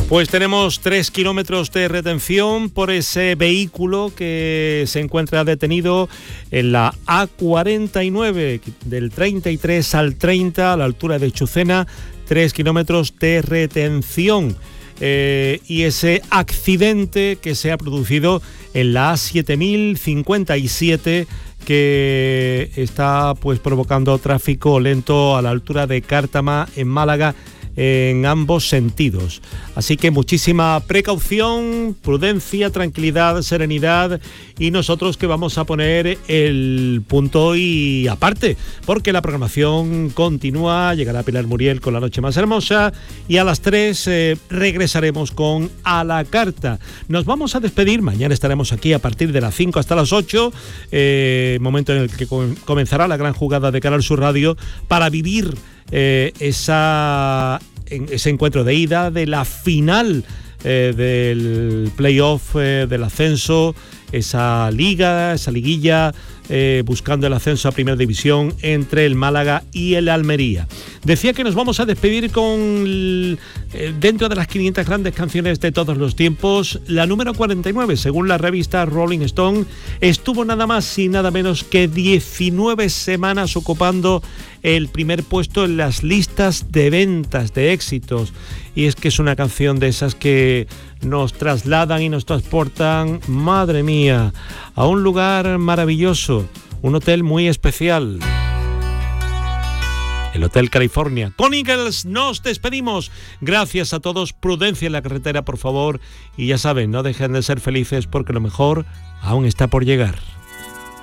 Pues tenemos 3 kilómetros de retención por ese vehículo que se encuentra detenido en la A49, del 33 al 30, a la altura de Chucena, 3 kilómetros de retención. Y ese accidente que se ha producido en la A7057, que está pues provocando tráfico lento a la altura de Cártama, en Málaga, en ambos sentidos. Así que muchísima precaución, prudencia, tranquilidad, serenidad, y nosotros que vamos a poner el punto y aparte, porque la programación continúa. Llegará Pilar Muriel con La Noche Más Hermosa y a las 3 regresaremos con A la Carta. Nos vamos a despedir, mañana estaremos aquí a partir de las 5 hasta las 8, momento en el que comenzará la gran jugada de Canal Sur Radio para vivir ese encuentro de ida de la final del playoff del ascenso, esa liguilla buscando el ascenso a Primera División entre el Málaga y el Almería. Decía que nos vamos a despedir con, dentro de las 500 grandes canciones de todos los tiempos, la número 49, según la revista Rolling Stone, estuvo nada más y nada menos que 19 semanas ocupando el primer puesto en las listas de ventas de éxitos. Y es que es una canción de esas que nos trasladan y nos transportan, madre mía, a un lugar maravilloso, un hotel muy especial, el Hotel California. Con Eagles nos despedimos. Gracias a todos, prudencia en la carretera, por favor, y ya saben, no dejen de ser felices porque lo mejor aún está por llegar.